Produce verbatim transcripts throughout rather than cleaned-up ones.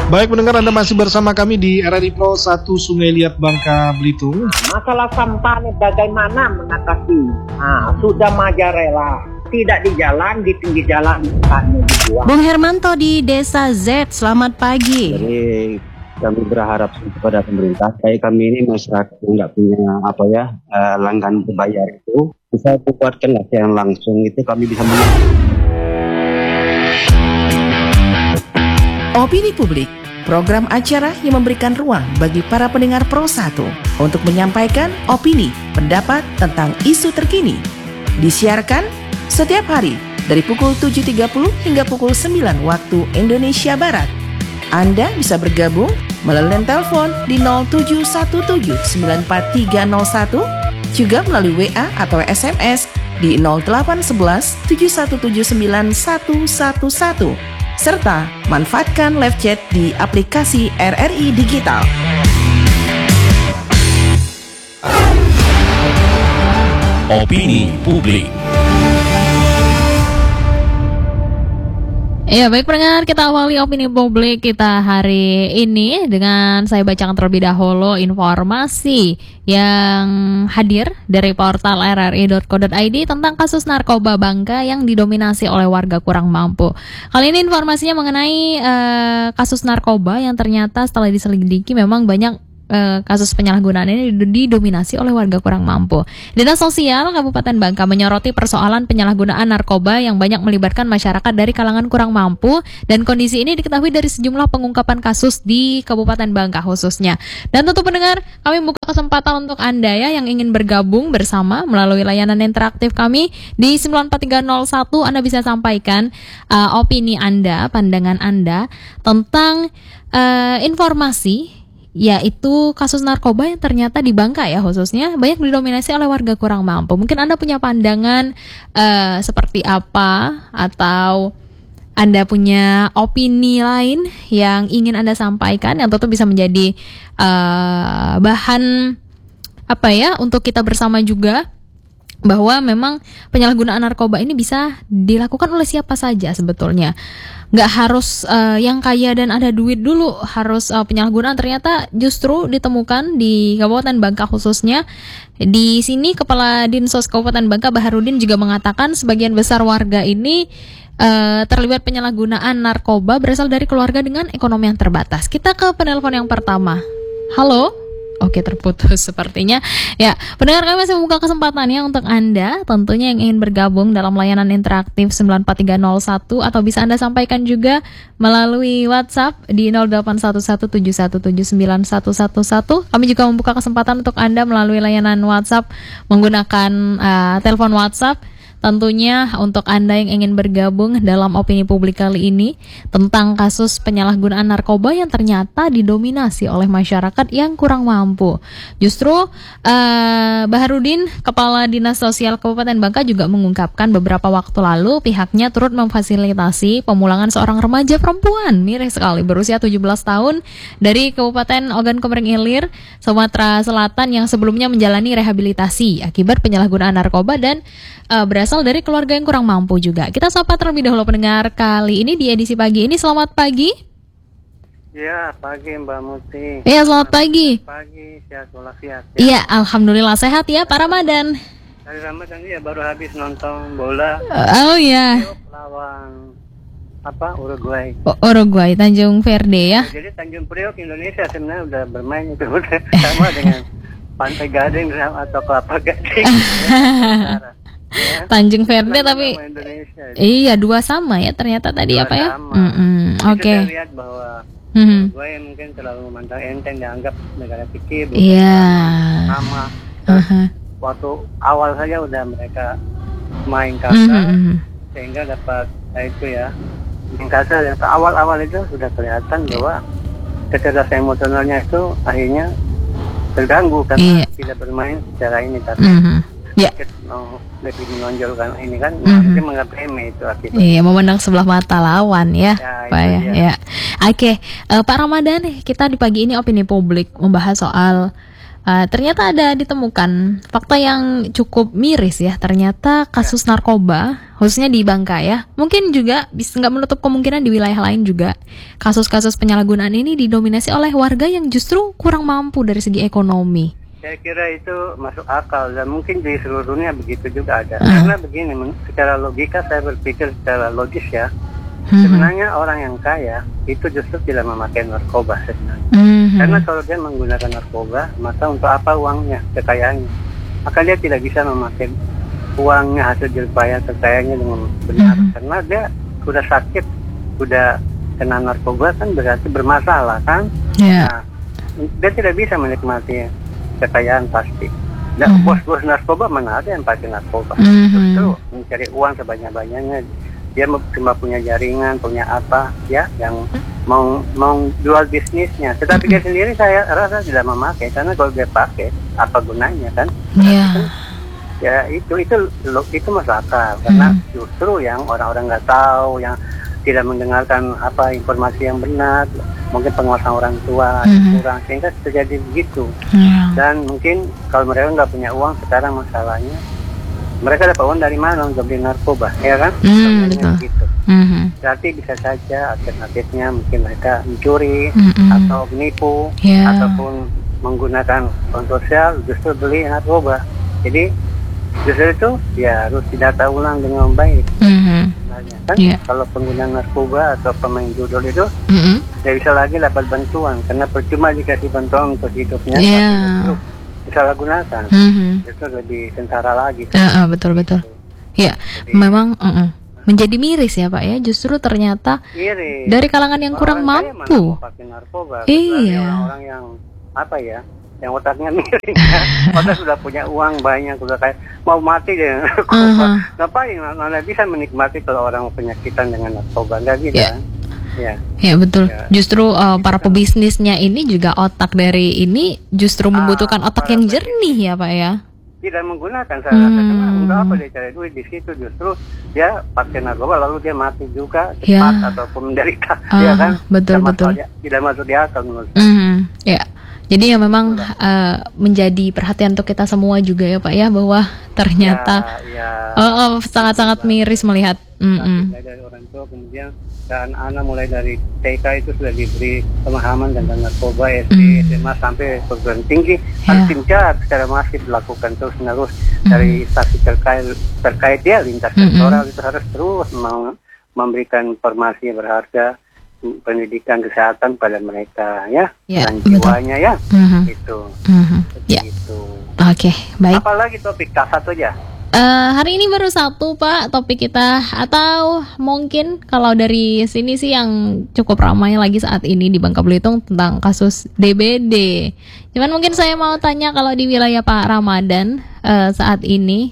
Baik pendengar, Anda masih bersama kami di R R I Pro satu Sungai Liat, Bangka Belitung. Masalah sampah ini bagaimana mengatasi? Nah, sudah majarela, tidak di jalan, di pinggir jalan sampahnya dibuang. Bung Hermanto di Desa Z, selamat pagi. Jadi kami berharap kepada pemerintah, kayak kami ini masyarakat yang nggak punya apa ya uh, langganan berbayar itu, bisa dibuatkan latihan langsung itu kami bisa melihat. Opini Publik, program acara yang memberikan ruang bagi para pendengar Pro satu untuk menyampaikan opini, pendapat tentang isu terkini. Disiarkan setiap hari dari pukul tujuh tiga puluh hingga pukul sembilan waktu Indonesia Barat. Anda bisa bergabung melalui telepon di nol tujuh satu tujuh sembilan empat tiga nol satu, juga melalui W A atau S M S di nol delapan satu satu tujuh satu tujuh sembilan satu satu satu. Serta manfaatkan live chat di aplikasi R R I Digital. Opini Publik. Ya, baik pendengar, kita awali opini publik kita hari ini dengan saya bacakan terlebih dahulu informasi yang hadir dari portal r r i dot co dot i d tentang kasus narkoba Bangka yang didominasi oleh warga kurang mampu. Kali ini informasinya mengenai uh, kasus narkoba yang ternyata setelah diselidiki memang banyak kasus penyalahgunaan ini didominasi oleh warga kurang mampu. Dinas Sosial Kabupaten Bangka menyoroti persoalan penyalahgunaan narkoba yang banyak melibatkan masyarakat dari kalangan kurang mampu, dan kondisi ini diketahui dari sejumlah pengungkapan kasus di Kabupaten Bangka khususnya. Dan tentu pendengar, kami membuka kesempatan untuk Anda ya yang ingin bergabung bersama melalui layanan interaktif kami di sembilan empat tiga nol satu. Anda bisa sampaikan uh, opini Anda, pandangan Anda tentang uh, informasi yaitu kasus narkoba yang ternyata di Bangka ya khususnya banyak didominasi oleh warga kurang mampu. Mungkin Anda punya pandangan uh, seperti apa, atau Anda punya opini lain yang ingin Anda sampaikan yang tentu bisa menjadi uh, bahan apa ya untuk kita bersama juga, bahwa memang penyalahgunaan narkoba ini bisa dilakukan oleh siapa saja sebetulnya. Nggak harus uh, yang kaya dan ada duit dulu harus uh, penyalahgunaan, ternyata justru ditemukan di Kabupaten Bangka khususnya. Di sini Kepala Dinsos Kabupaten Bangka Baharudin juga mengatakan sebagian besar warga ini uh, terlibat penyalahgunaan narkoba berasal dari keluarga dengan ekonomi yang terbatas. Kita ke penelpon yang pertama. Halo? Oke, terputus sepertinya. Ya, pendengar, kami masih membuka kesempatannya untuk Anda tentunya yang ingin bergabung dalam layanan interaktif sembilan empat tiga nol satu, atau bisa Anda sampaikan juga melalui WhatsApp di nol delapan satu satu tujuh satu tujuh sembilan satu satu satu. Kami juga membuka kesempatan untuk Anda melalui layanan WhatsApp menggunakan uh, telepon WhatsApp. Tentunya untuk Anda yang ingin bergabung dalam opini publik kali ini tentang kasus penyalahgunaan narkoba yang ternyata didominasi oleh masyarakat yang kurang mampu. Justru uh, Baharudin, Kepala Dinas Sosial Kabupaten Bangka juga mengungkapkan beberapa waktu lalu pihaknya turut memfasilitasi pemulangan seorang remaja perempuan mirip sekali berusia tujuh belas tahun dari Kabupaten Ogan Komering Ilir, Sumatera Selatan yang sebelumnya menjalani rehabilitasi akibat penyalahgunaan narkoba dan uh, berasal dari keluarga yang kurang mampu juga. Kita sapa terlebih dahulu pendengar kali ini di edisi pagi ini. Selamat pagi. Ya, pagi Mbak Muti. Iya, selamat pagi. Pagi, sehat walafiat. Iya, alhamdulillah sehat ya Pak Ramadan. Hari Ramadan ya baru habis nonton bola. Uh, oh iya. Lawan apa Uruguay. Oh, Uruguay, Tanjung Verde ya. Jadi Tanjung Priok Indonesia sebenarnya udah bermain itu udah sama dengan Pantai Gading atau Kelapa Gading. Ya. Tanjung Verde tapi iya dua sama ya ternyata tadi dua apa ya? Oke. Okay. Kita lihat bahwa mm-hmm. gue mungkin terlalu memandang enteng dianggap negara kecil. Iya. Yeah. Sama. Uh-huh. Waktu awal saja udah mereka main kasar mm-hmm. sehingga dapat nah itu ya main kasar. Yang awal-awal itu sudah kelihatan bahwa kecerdasan emosionalnya itu akhirnya terganggu karena yeah. tidak bermain secara ini tapi. Mm-hmm. Ya. Oh, lebih menonjolkan ini kan, mm-hmm. menganggap remeh itu akibatnya. Iya, memandang sebelah mata lawan ya, ya Pak ya. ya. Oke, okay. uh, Pak Ramadan, kita di pagi ini opini publik membahas soal Uh, ternyata ada ditemukan fakta yang cukup miris ya. Ternyata kasus narkoba, khususnya di Bangka ya, mungkin juga bisa nggak menutup kemungkinan di wilayah lain juga kasus-kasus penyalahgunaan ini didominasi oleh warga yang justru kurang mampu dari segi ekonomi. Saya kira itu masuk akal dan mungkin di seluruh dunia begitu juga ada. Uh. Karena begini, secara logika saya berpikir secara logis ya. Mm-hmm. Sebenarnya orang yang kaya itu justru tidak memakai narkoba sebenarnya. Mm-hmm. Karena kalau dia menggunakan narkoba, maka untuk apa uangnya, kekayaannya? Maka dia tidak bisa memakai uangnya, hasil jeripaya kekayaannya dengan benar. Mm-hmm. Karena dia sudah sakit, sudah kena narkoba kan berarti bermasalah kan? Yeah. Nah, dia tidak bisa menikmati kekayaan pasti. Dan mm-hmm. bos-bos narkoba mana ada yang pakai narkoba? Mm-hmm. Justru mencari uang sebanyak-banyaknya. Dia cuma punya jaringan, punya apa, ya, yang mau mau jual bisnisnya. Tetapi dia sendiri saya rasa tidak memakai, karena kalau dia pakai, apa gunanya kan? Iya. Yeah. Ya itu itu itu masuk akal, karena mm. justru yang orang-orang nggak tahu, yang tidak mendengarkan apa informasi yang benar, mungkin penguasaan orang tua mm. kurang, sehingga terjadi begitu. Yeah. Dan mungkin kalau mereka nggak punya uang sekarang masalahnya. Mereka dapat uang dari mana untuk beli narkoba, ya kan? Mm, betul. Gitu. Mm-hmm. Berarti bisa saja alternatifnya mungkin mereka mencuri mm-hmm. atau menipu, yeah. ataupun menggunakan uang sosial justru beli narkoba. Jadi justru itu ya harus didata ulang dengan baik. Mm-hmm. Kan yeah. kalau pengguna narkoba atau pemain judul itu, mm-hmm. dia bisa lagi dapat bantuan karena percuma dikasih bantuan untuk hidupnya. Yeah. Disalahgunakan, mm-hmm. itu lebih tentara lagi. Uh, uh, betul betul. Ya, jadi, memang uh-uh. menjadi miris ya Pak ya. Justru ternyata miris. Dari kalangan yang kurang orang mampu. Narkoba, iya. Orang-orang yang apa ya, yang otaknya miring, ya. Otak sudah punya uang banyak, sudah kayak mau mati dengan narkoba. Uh-huh. Ngapain? Mana bisa menikmati kalau orang penyakitan dengan narkoba? Enggak gitu yeah. kan? Ya. ya betul. Ya. Justru uh, para pebisnisnya ini juga otak dari ini justru membutuhkan ah, otak yang jernih ya Pak ya. Tidak menggunakan saya rasa hmm. karena untuk apa dia cari duit di situ, justru dia pakai narkoba lalu dia mati juga cepat ya. Ataupun menderita, uh, ya kan? Betul tidak betul. Masuk, tidak masuk di akal menurut saya. Mm-hmm. Ya. Jadi ya memang uh, menjadi perhatian untuk kita semua juga ya Pak ya, bahwa ternyata ya, ya, oh, oh, sangat-sangat miris melihat. Mm-hmm. Dari orang tua kemudian dan anak mulai dari T K itu sudah diberi pemahaman tentang narkoba, S D, mm. S M A sampai perguruan tinggi, yeah. harus timcat secara masif dilakukan terus menerus mm. dari instansi terkait terkait ya lintas sektoral mm-hmm. itu harus terus mem- memberikan informasi berharga, pendidikan kesehatan pada mereka ya, yeah, dan jiwanya ya, mm-hmm. itu, mm-hmm. yeah. itu. Oke, okay, baik. Apalagi topik K satu aja. Uh, hari ini baru satu Pak topik kita, atau mungkin kalau dari sini sih yang cukup ramai lagi saat ini di Bangka Belitung tentang kasus D B D. Cuman mungkin saya mau tanya kalau di wilayah Pak Ramadan uh, saat ini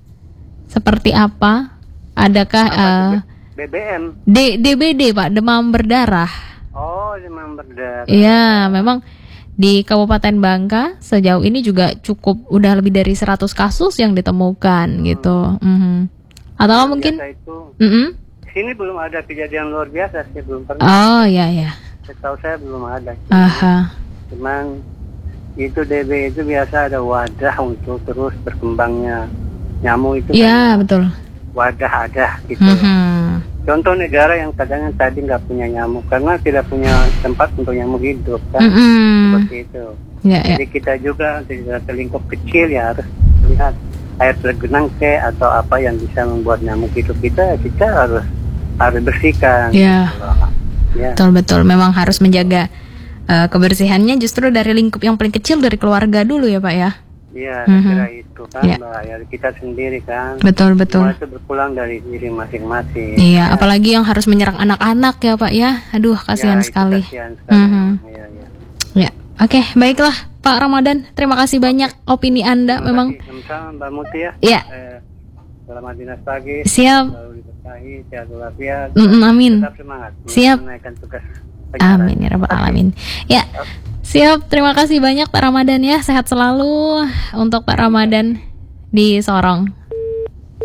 seperti apa? Adakah uh, B B M? D- DBD Pak, demam berdarah. Oh, demam berdarah. Iya, memang di Kabupaten Bangka sejauh ini juga cukup udah lebih dari seratus kasus yang ditemukan hmm. gitu. Mm-hmm. Atau luar mungkin itu, mm-hmm. sini belum ada kejadian luar biasa sih, belum pernah. Oh iya ya. Setahu saya belum ada. Aha. Cuman itu D B itu biasa ada wadah untuk terus berkembangnya nyamuk itu. Iya, kan, betul. Wadah ada gitu. Mm-hmm. Contoh negara yang kadang tadi nggak punya nyamuk karena tidak punya tempat untuk nyamuk hidup kan, mm-hmm. seperti itu. Ya, Jadi ya. kita juga tidak terlingkup kecil ya harus lihat air tergenang ke atau apa yang bisa membuat nyamuk hidup kita, kita harus harus bersihkan. Ya, ya. Betul betul. Memang harus menjaga uh, kebersihannya justru dari lingkup yang paling kecil dari keluarga dulu ya Pak ya. Iya, mm-hmm. kira itu kan, ya. Mbak, ya kita sendiri kan. Betul betul. Semua itu berpulang dari diri masing-masing. Iya, ya. Apalagi yang harus menyerang anak-anak ya Pak ya. Aduh, kasihan ya, sekali. Kasihan sekali. Mm-hmm. Ya, ya. ya. Oke, okay, baiklah Pak Ramadan. Terima kasih banyak opini Anda. Terima memang. Sama-sama Mbak Muti ya. Iya. Eh, selamat dinas pagi. Siap. Selalu diberkahi, sehat walafiat. Mm-mm, amin. Tetap semangat. Siap. Menaikkan tugas. Amin ya rabbal alamin. Ya. Siap, terima kasih banyak Pak Ramadan ya. Sehat selalu untuk Pak Ramadan di Sorong.